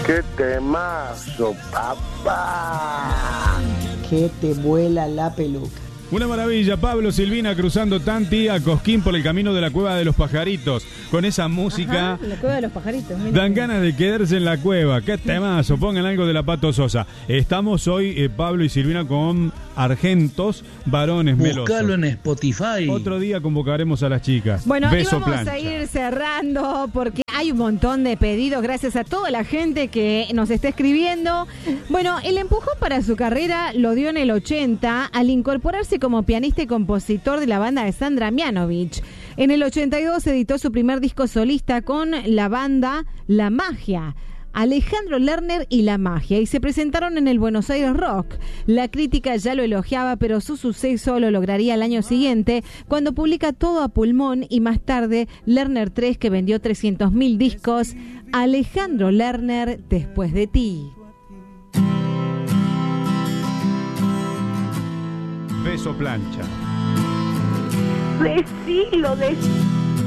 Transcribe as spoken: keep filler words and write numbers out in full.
¡Qué temazo, papá! Que te vuela la peluca. Una maravilla, Pablo Silvina cruzando Tanti a Cosquín por el camino de la Cueva de los Pajaritos. Con esa música, Ajá, la Cueva de los Pajaritos. Mira. Dan ganas de quedarse en la cueva. ¡Qué temazo! Pongan algo de la Pato Sosa. Estamos hoy, eh, Pablo y Silvina, con Argentos Varones Melosos. Búscalo en Spotify. Otro día convocaremos a las chicas. Bueno, Beso y vamos plancha. a ir cerrando porque hay un montón de pedidos gracias a toda la gente que nos está escribiendo. Bueno, el empujón para su carrera lo dio en el ochenta al incorporarse como pianista y compositor de la banda de Sandra Mianovich. En el ochenta y dos editó su primer disco solista con la banda La Magia. Alejandro Lerner y La Magia, y se presentaron en el Buenos Aires Rock. La crítica ya lo elogiaba, pero su suceso lo lograría el año siguiente, cuando publica Todo a Pulmón, y más tarde Lerner tres, que vendió trescientos mil discos. Alejandro Lerner, Después de ti. Beso plancha. Decilo, decilo.